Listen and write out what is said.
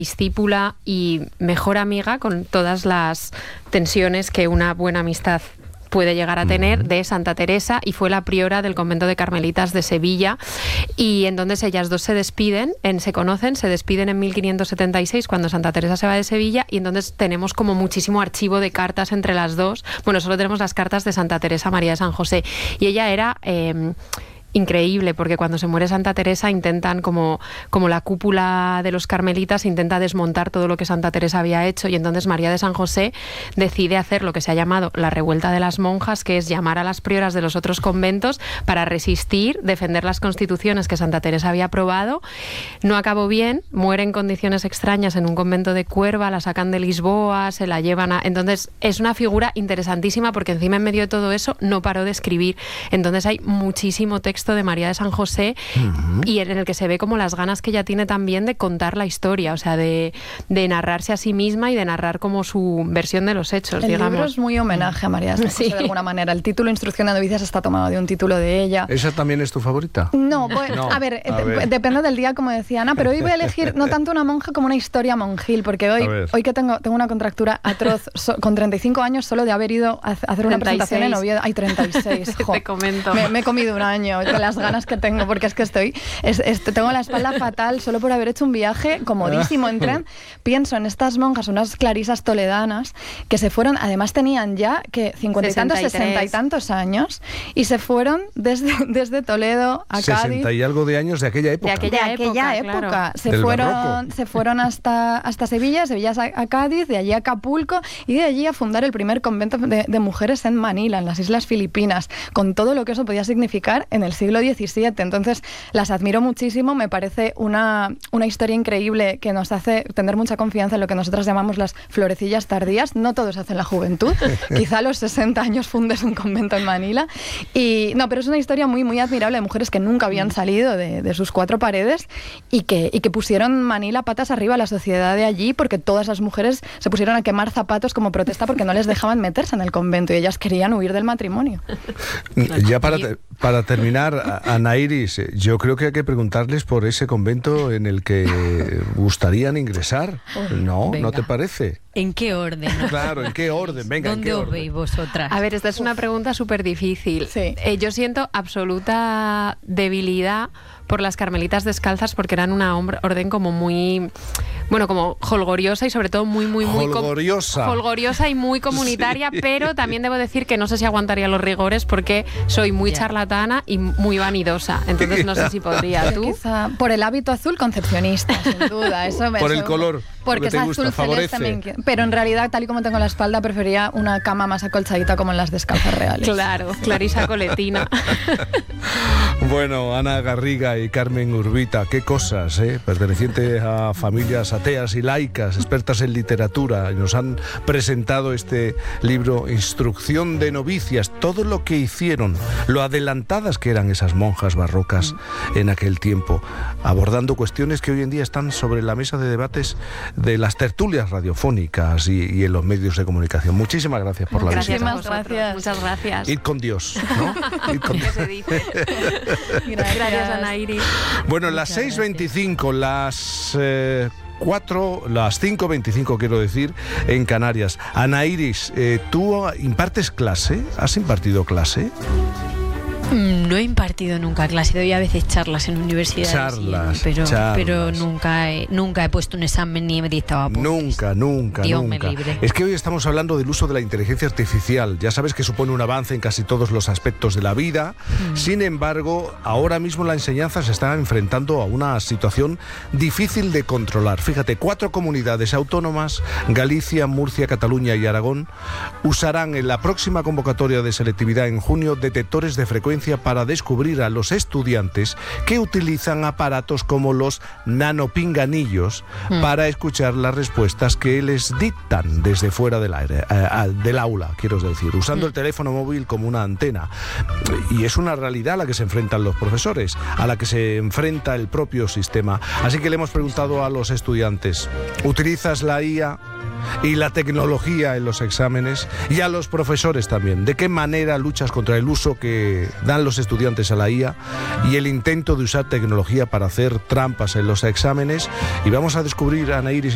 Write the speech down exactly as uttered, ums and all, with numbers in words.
discípula y mejor amiga, con todas las tensiones que una buena amistad puede llegar a tener, de Santa Teresa, y fue la priora del convento de Carmelitas de Sevilla, y entonces ellas dos se despiden, en, se conocen, se despiden en mil quinientos setenta y seis cuando Santa Teresa se va de Sevilla, y entonces tenemos como muchísimo archivo de cartas entre las dos. Bueno, solo tenemos las cartas de Santa Teresa María de San José, y ella era... Eh, increíble, porque cuando se muere Santa Teresa intentan, como, como la cúpula de los carmelitas, intenta desmontar todo lo que Santa Teresa había hecho, y entonces María de San José decide hacer lo que se ha llamado la revuelta de las monjas, que es llamar a las prioras de los otros conventos para resistir, defender las constituciones que Santa Teresa había aprobado. No acabó bien, muere en condiciones extrañas en un convento de Cuerva, la sacan de Lisboa, se la llevan a... Entonces es una figura interesantísima, porque encima en medio de todo eso no paró de escribir. Entonces hay muchísimo texto de María de San José, uh-huh. y en el que se ve como las ganas que ella tiene también de contar la historia, o sea, de, de narrarse a sí misma y de narrar como su versión de los hechos, el digamos. libro es muy homenaje a María de San José, sí, de alguna manera. El título Instrucción de novicias está tomado de un título de ella. ¿Esa también es tu favorita? No, pues, no. A, ver, a ver, depende del día, como decía Ana, pero hoy voy a elegir no tanto una monja como una historia monjil, porque hoy, hoy que tengo, tengo una contractura atroz, so, con treinta y cinco años solo de haber ido a hacer una treinta y seis presentación en Oviedo. Hay treinta y seis, jo, te comento. Me, me he comido un año de las ganas que tengo, porque es que estoy, es, es, tengo la espalda fatal solo por haber hecho un viaje comodísimo en tren. Pienso en estas monjas, unas clarisas toledanas, que se fueron, además tenían ya que cincuenta y tantos, sesenta y tantos años, y se furon desde, desde Toledo a Cádiz. sesenta y algo de años de aquella época. De aquella, de aquella época. época. Claro. Se, fueron, se fueron hasta, hasta Sevilla, Sevilla a, a Cádiz, de allí a Acapulco, y de allí a fundar el primer convento de, de mujeres en Manila, en las Islas Filipinas, con todo lo que eso podía significar en el siglo diecisiete. Entonces, las admiro muchísimo, me parece una, una historia increíble que nos hace tener mucha confianza en lo que nosotras llamamos las florecillas tardías. No todo se hace en la juventud, quizá a los sesenta años fundes un convento en Manila. Y, no, pero es una historia muy, muy admirable de mujeres que nunca habían salido de, de sus cuatro paredes y que, y que pusieron Manila patas arriba a la sociedad de allí, porque todas las mujeres se pusieron a quemar zapatos como protesta porque no les dejaban meterse en el convento y ellas querían huir del matrimonio. Ya para, te, para terminar, Ana Iris, yo creo que hay que preguntarles por ese convento en el que gustarían ingresar. ¿No? Venga. ¿No te parece? ¿En qué orden? Claro, ¿en qué orden? Venga, ¿dónde ¿en qué os orden? veis vosotras? A ver, esta es una pregunta súper difícil. Sí. Eh, yo siento absoluta debilidad por las carmelitas descalzas, porque eran una orden como muy, bueno, como holgoriosa y sobre todo muy, muy, muy... Holgoriosa. Holgoriosa y muy comunitaria, sí. Pero también debo decir que no sé si aguantaría los rigores, porque soy muy yeah. charlatana y muy vanidosa. Entonces no sé si podría. ¿Tú? Quizá por el hábito azul concepcionista, sin duda. Eso, por eso, el color. Porque es gusta, azul favorece. celeste. Pero en realidad, tal y como tengo la espalda, prefería una cama más acolchadita como en las descalzas reales. Claro, Clarisa Coletina. Bueno, Ana Garriga y Carmen Urbita, qué cosas, ¿eh? Pertenecientes a familias ateas y laicas, expertas en literatura, y nos han presentado este libro, Instrucción de novicias, todo lo que hicieron, lo adelantadas que eran esas monjas barrocas en aquel tiempo, abordando cuestiones que hoy en día están sobre la mesa de debates de las tertulias radiofónicas y, y en los medios de comunicación. Muchísimas gracias por la gracias visita. A vosotros. Gracias. Muchas gracias. Id con Dios, ¿no? Id con Dios. Se dice. Gracias, gracias, Ana Iris. Bueno, las seis veinticinco, las eh, cuatro, las cinco veinticinco quiero decir, en Canarias. Ana Iris, eh, ¿tú impartes clase? ¿Has impartido clase? No he impartido nunca clase, doy a veces charlas en universidades, charlas, y, pero, charlas. pero nunca he, nunca he puesto un examen ni he dictado apuntes. Nunca, nunca, Dios nunca. me libre. Es que hoy estamos hablando del uso de la inteligencia artificial. Ya sabes que supone un avance en casi todos los aspectos de la vida. Mm. Sin embargo, ahora mismo la enseñanza se está enfrentando a una situación difícil de controlar. Fíjate, cuatro comunidades autónomas, Galicia, Murcia, Cataluña y Aragón, usarán en la próxima convocatoria de selectividad en junio detectores de frecuencia para descubrir a los estudiantes que utilizan aparatos como los nanopinganillos mm. para escuchar las respuestas que les dictan desde fuera del aire, eh, del aula, quiero decir, usando mm. el teléfono móvil como una antena. Y es una realidad a la que se enfrentan los profesores, a la que se enfrenta el propio sistema. Así que le hemos preguntado a los estudiantes, ¿utilizas la I A y la tecnología en los exámenes? Y a los profesores también, ¿de qué manera luchas contra el uso que dan los estudiantes a la I A y el intento de usar tecnología para hacer trampas en los exámenes? Y vamos a descubrir, Ana Iris,